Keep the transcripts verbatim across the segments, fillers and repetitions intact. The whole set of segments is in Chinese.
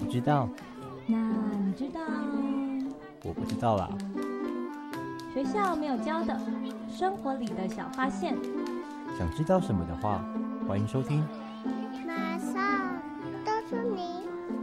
知道？ 那你知道？ 我不知道啦。 学校没有教的，生活里的小发现。 想知道什么的话，欢迎收听。 马上告诉你。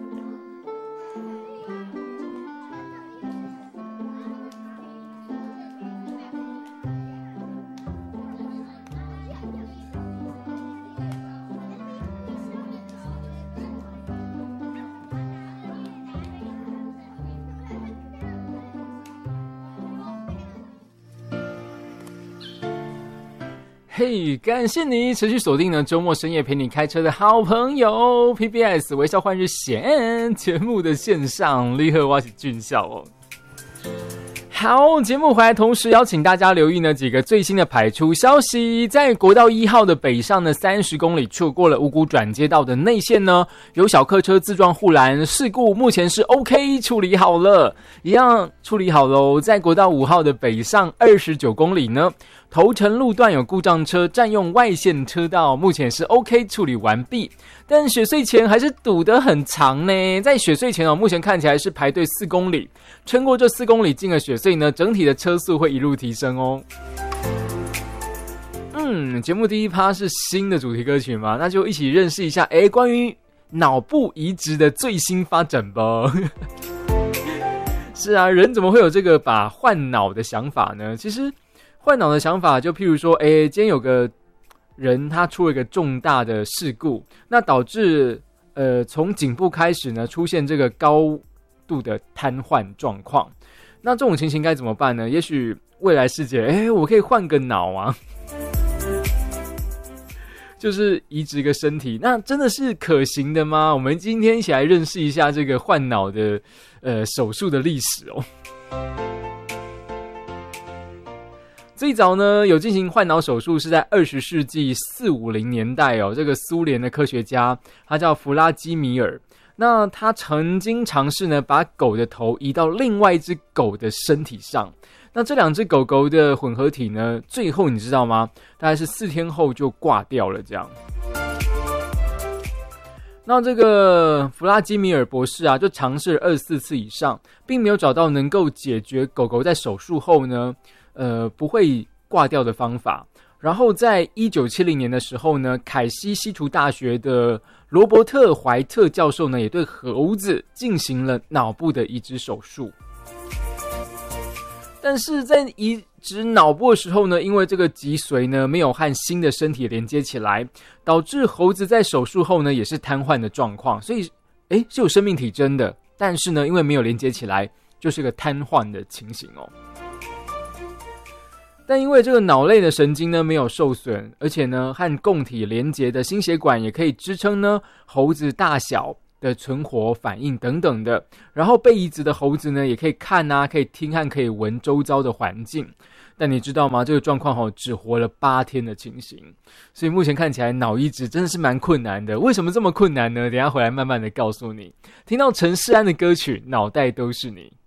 嘿、hey, 感谢你持续锁定呢周末深夜陪你开车的好朋友 P B S 微笑换日线节目的线上，你好，我是俊孝哦。好，节目回来同时邀请大家留意呢几个最新的排出消息。在国道一号的北上呢三十公里处，过了五股转接道的内线呢，有小客车自撞护栏事故，目前是 OK 处理好了，一样处理好咯。在国道五号的北上二十九公里呢，头城路段有故障车占用外线车道，目前是 OK 处理完毕，但雪隧前还是堵得很长呢。在雪隧前哦，目前看起来是排队四公里，撑过这四公里进了雪隧呢，整体的车速会一路提升哦。嗯，节目第一趴是新的主题歌曲嘛，那就一起认识一下诶关于脑部移植的最新发展吧。是啊，人怎么会有这个把换脑的想法呢？其实换脑的想法就譬如说，诶今天有个人他出了一个重大的事故，那导致呃从颈部开始呢出现这个高度的瘫痪状况，那这种情形该怎么办呢？也许未来世界，诶我可以换个脑啊，就是移植个身体，那真的是可行的吗？我们今天一起来认识一下这个换脑的呃手术的历史哦。最早呢，有进行换脑手术是在二十世纪四五零年代哦。这个苏联的科学家，他叫弗拉基米尔。那他曾经尝试呢，把狗的头移到另外一只狗的身体上。那这两只狗狗的混合体呢，最后你知道吗？大概是四天后就挂掉了。这样。那这个弗拉基米尔博士啊，就尝试了二十四次以上，并没有找到能够解决狗狗在手术后呢。呃，不会挂掉的方法。然后在一九七零年的时候呢，凯西西图大学的罗伯特怀特教授呢，也对猴子进行了脑部的移植手术。但是在移植脑部的时候呢，因为这个脊髓呢没有和新的身体连接起来，导致猴子在手术后呢也是瘫痪的状况。所以，诶是有生命体征的，但是呢，因为没有连接起来，就是个瘫痪的情形哦。但因为这个脑内的神经呢没有受损，而且呢和共体连结的心血管也可以支撑呢猴子大小的存活反应等等的。然后被移植的猴子呢也可以看啊，可以听和可以闻周遭的环境。但你知道吗？这个状况哦只活了八天的情形。所以目前看起来脑移植真的是蛮困难的。为什么这么困难呢？等一下回来慢慢的告诉你。听到陈世安的歌曲《脑袋都是你》。